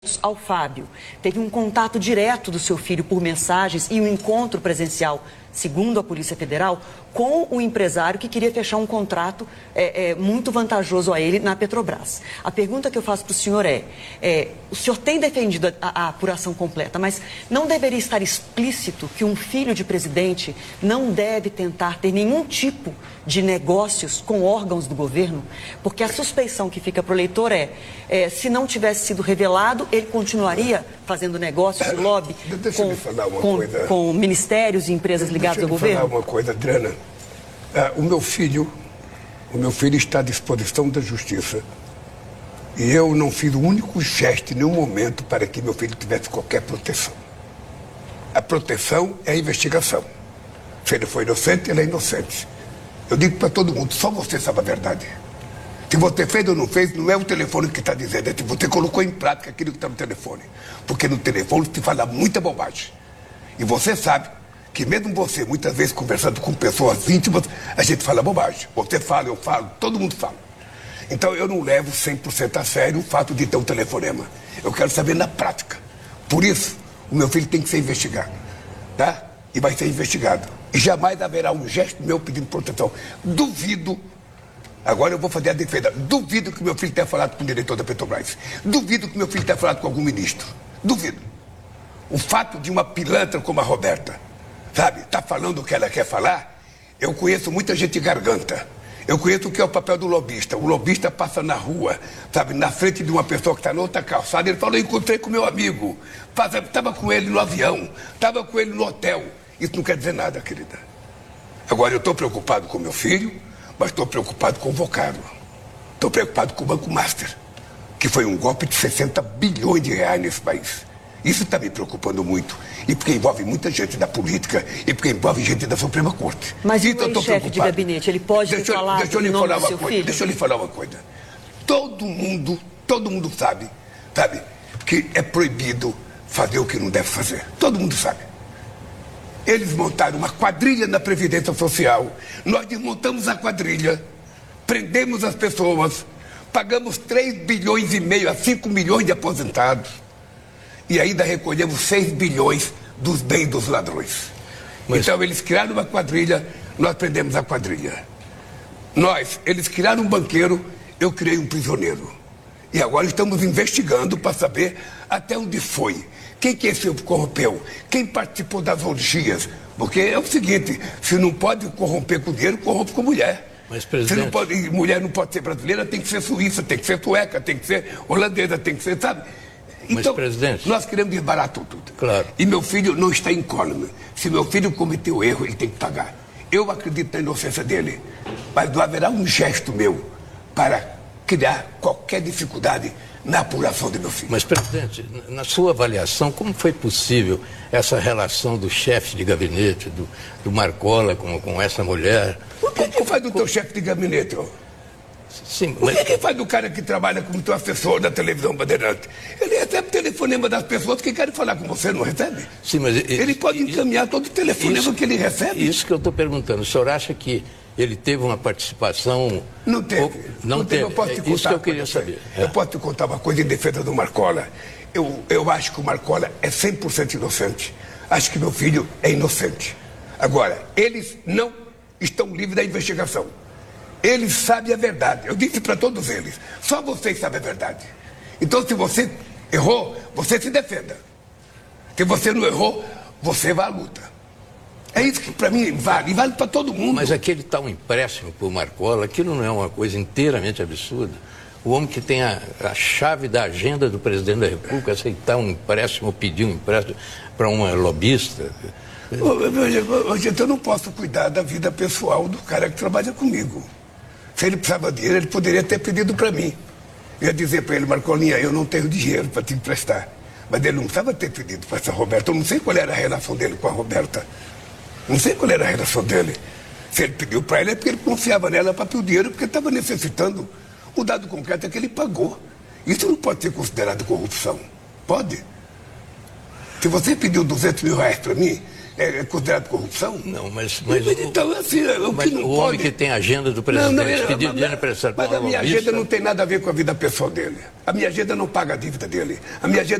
ao Fábio. Teve um contato direto do seu filho por mensagens e um encontro presencial, segundo a Polícia Federal, com o empresário que queria fechar um contrato muito vantajoso a ele na Petrobras. A pergunta que eu faço para o senhor o senhor tem defendido a apuração completa, mas não deveria estar explícito que um filho de presidente não deve tentar ter nenhum tipo de negócios com órgãos do governo? Porque a suspeição que fica para o eleitor se não tivesse sido revelado, ele continuaria fazendo negócios de lobby com ministérios e empresas ligadas ao governo? Deixa eu falar uma coisa, Adriana. O meu filho está à disposição da justiça. E eu não fiz o único gesto em nenhum momento para que meu filho tivesse qualquer proteção. A proteção é a investigação. Se ele foi inocente, ele é inocente. Eu digo para todo mundo, só você sabe a verdade. Se você fez ou não fez, não é o telefone que está dizendo, é se você colocou em prática aquilo que está no telefone. Porque no telefone se fala muita bobagem. E você sabe que mesmo você, muitas vezes conversando com pessoas íntimas, a gente fala bobagem. Você fala, eu falo, todo mundo fala. Então eu não levo 100% a sério o fato de ter um telefonema. Eu quero saber na prática. Por isso, o meu filho tem que ser investigado. Tá? E vai ser investigado. E jamais haverá um gesto meu pedindo proteção. Duvido, agora eu vou fazer a defesa, duvido que meu filho tenha falado com o diretor da Petrobras. Duvido que meu filho tenha falado com algum ministro. Duvido. O fato de uma pilantra como a Roberta, sabe, tá falando o que ela quer falar, eu conheço muita gente garganta. Eu conheço o que é o papel do lobista. O lobista passa na rua, sabe, na frente de uma pessoa que está na outra calçada, ele fala, eu encontrei com meu amigo, estava com ele no avião, estava com ele no hotel. Isso não quer dizer nada, querida. Agora, eu estou preocupado com meu filho, mas estou preocupado com o Vocaro. Estou preocupado com o Banco Master, que foi um golpe de 60 bilhões de reais nesse país. Isso está me preocupando muito. E porque envolve muita gente da política e porque envolve gente da Suprema Corte. Mas então, o chefe de gabinete, ele pode falar em nome do seu filho? Deixa eu lhe falar uma coisa. Todo mundo sabe que é proibido fazer o que não deve fazer. Todo mundo sabe. Eles montaram uma quadrilha na Previdência Social. Nós desmontamos a quadrilha, prendemos as pessoas, pagamos 3 bilhões e meio a 5 milhões de aposentados. E ainda recolhemos 6 bilhões dos bens dos ladrões. Então eles criaram uma quadrilha, nós prendemos a quadrilha. Eles criaram um banqueiro, eu criei um prisioneiro. E agora estamos investigando para saber até onde foi. Quem que esse corrompeu? Quem participou das orgias? Porque é o seguinte, se não pode corromper com dinheiro, corrompe com mulher. Mas, presidente... mulher não pode ser brasileira, tem que ser suíça, tem que ser sueca, tem que ser holandesa, tem que ser, sabe? Então, presidente... nós queremos desbaratar tudo. Claro. E meu filho não está incólume. Se meu filho cometeu erro, ele tem que pagar. Eu acredito na inocência dele, mas não haverá um gesto meu para criar qualquer dificuldade na apuração do meu filho. Mas, presidente, na sua avaliação, como foi possível essa relação do chefe de gabinete, do Marcola com essa mulher? O que faz do teu chefe de gabinete, ó? Sim, mas... O que faz do cara que trabalha como teu assessor da televisão Bandeirante? Ele recebe telefonema das pessoas que querem falar com você, não recebe? Sim, mas... Ele pode encaminhar todo o telefonema que ele recebe. Isso que eu estou perguntando. O senhor acha que ele teve uma participação... Não teve. Não teve. Eu posso te contar isso que eu queria saber. Eu posso te contar uma coisa em defesa do Marcola. Eu acho que o Marcola é 100% inocente. Acho que meu filho é inocente. Agora, eles não estão livres da investigação. Eles sabem a verdade. Eu disse para todos eles, só vocês sabem a verdade. Então, se você errou, você se defenda. Se você não errou, você vai à luta. É isso que para mim vale, e vale para todo mundo. Mas aquele tal empréstimo por Marcola, aquilo não é uma coisa inteiramente absurda? O homem que tem a chave da agenda do presidente da República aceitar um empréstimo ou pedir um empréstimo para uma lobista... Gente, eu não posso cuidar da vida pessoal do cara que trabalha comigo. Se ele precisava de dinheiro, ele poderia ter pedido para mim. Eu ia dizer para ele, Marcolinha, eu não tenho dinheiro para te emprestar. Mas ele não precisava ter pedido para essa Roberta. Eu não sei qual era a relação dele com a Roberta. Não sei qual era a relação dele. Se ele pediu para ela, é porque ele confiava nela para pedir o dinheiro, porque ele estava necessitando. O dado concreto é que ele pagou. Isso não pode ser considerado corrupção. Pode. Se você pediu 200 mil reais para mim, é considerado corrupção? Não, mas então, assim, o mas que não o pode... homem que tem a agenda do presidente, que dinheiro emprestado Mas para a minha agenda não tem nada a ver com a vida pessoal dele. A minha agenda não paga a dívida dele. A minha agenda